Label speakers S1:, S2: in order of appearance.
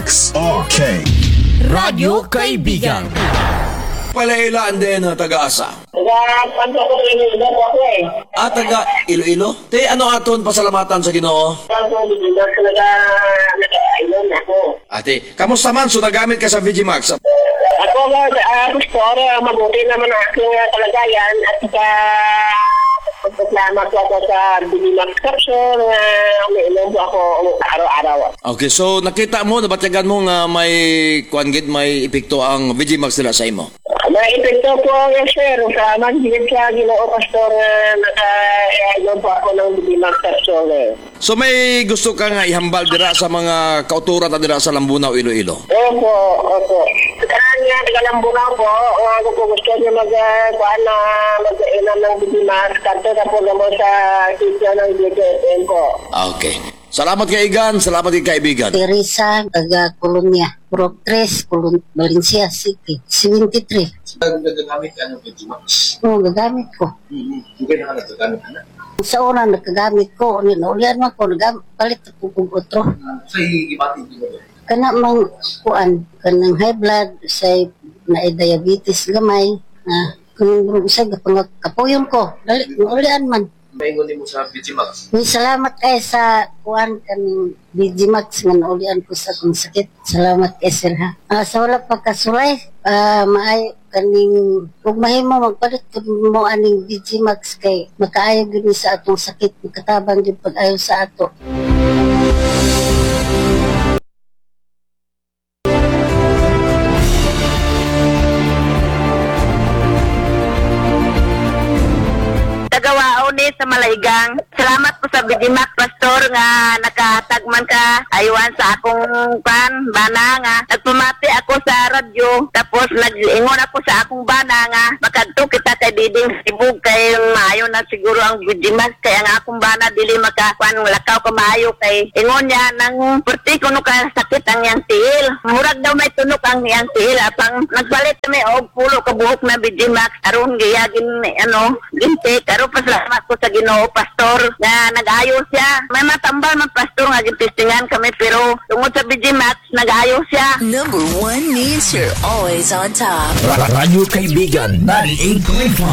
S1: Digimax. Okay. Radyo Kaibigan.
S2: Palailaan din na taga-asa.
S3: Taga-panto ko Iloilo po ako eh.
S2: Taga Iloilo? Te, ano aton pasalamatan sa Ginoo?
S3: Nag-ailan ako.
S2: Ate, kamusta man? So nagamit ka sa Digimax?
S3: Ako pastor, mabuti naman ang aking kalagayan at pagpaslamat ko ako sa Digimax capsule na umiinom po ako araw-araw.
S2: Okay, so nakita mo, nabatyagan mo nga may may epekto ang Digimax nila sa imo?
S3: May epekto po yan, sir. Sa manhigit sa Ginoo, pastor, naka-ailan po ako ng Digimax capsule eh.
S2: So may gusto ka nga ihambal dira sa mga kauturan na dira sa Lambunaw, Iloilo?
S3: Opo. Saan nga, taga-Lambunaw po, kung gusto niyo mag-inom ng Digimax, kanto na po naman sa sityo ng DJFM po.
S2: Okay. Salamat kaigan, salamat kaibigan.
S4: Teresa, taga Colonia, Pro 3, Valencia City, 73.
S5: Nagagamit ka ng Digimax?
S4: Oo, gagamit ko.
S5: Hindi ka naman nagagamit ka na?
S4: Sa una, nagagamit ko. Ulian mo ko, palit ako kung otro.
S5: Sa ibatin din mo?
S4: Kana mang kuan, kanang high blood, say na diabetes gamay, kung sa kapuyon ko, dali, ulian man.
S5: Maingon din mo sa Digimax?
S4: May salamat kay sa kuan kaning Digimax nga naulian ko sa kong sakit. Salamat kay sir ha. Sa wala pagkasulay, maay kaning ug mahimo magpalit mo aning Digimax kay makaayo gid sa atong sakit, makatabang gyud pag-ayo sa ato.
S6: Tagawaon sa Malaigang. Salamat po sa Digimax pastor nga nakatagman ka aywan sa akong bana nga nagpamati ako sa radyo tapos nag-ingon ako sa akong bana nga makadto kita kay Diding Sibug kay maayo na siguro ang Digimax kay ang akong bana dili makakuan lakaw ka maayo kay ingon niya nang perti kuno ka sakit ang yang tiil murag daw may tunok ang yang tiil apang nagpalit kami og pulo ka buhok na Digimax aron giyagin ginti aron pasalamat ko sa Ginoo pastor na nag-ayos siya. May matambal man pastor nga gitistingan kami pero tungod sa Digimax nag-ayos siya.
S1: Number 1 means you're always on top. Radyo Kaibigan 98.5.